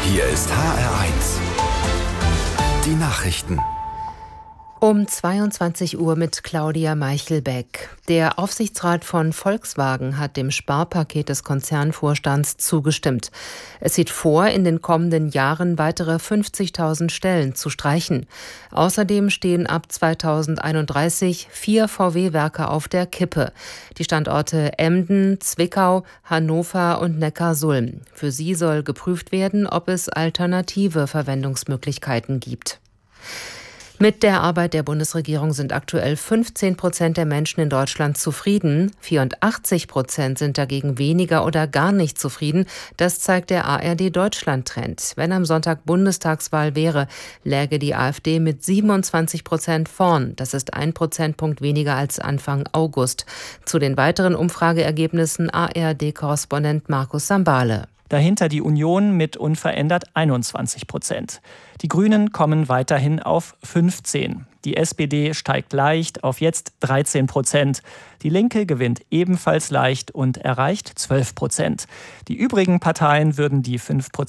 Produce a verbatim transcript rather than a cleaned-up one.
Hier ist H R eins. Die Nachrichten. Um zweiundzwanzig Uhr mit Claudia Meichelbeck. Der Aufsichtsrat von Volkswagen hat dem Sparpaket des Konzernvorstands zugestimmt. Es sieht vor, in den kommenden Jahren weitere fünfzigtausend Stellen zu streichen. Außerdem stehen ab zweitausendeinunddreißig vier V W-Werke auf der Kippe. Die Standorte Emden, Zwickau, Hannover und Neckarsulm. Für sie soll geprüft werden, ob es alternative Verwendungsmöglichkeiten gibt. Mit der Arbeit der Bundesregierung sind aktuell fünfzehn Prozent der Menschen in Deutschland zufrieden. vierundachtzig Prozent sind dagegen weniger oder gar nicht zufrieden. Das zeigt der A R D-Deutschland-Trend. Wenn am Sonntag Bundestagswahl wäre, läge die AfD mit siebenundzwanzig Prozent vorn. Das ist ein Prozentpunkt weniger als Anfang August. Zu den weiteren Umfrageergebnissen A R D-Korrespondent Markus Sambale. Dahinter die Union mit unverändert einundzwanzig Prozent. Die Grünen kommen weiterhin auf fünfzehn. Die S P D steigt leicht auf jetzt dreizehn Prozent. Die Linke gewinnt ebenfalls leicht und erreicht zwölf Prozent. Die übrigen Parteien würden die fünf Prozent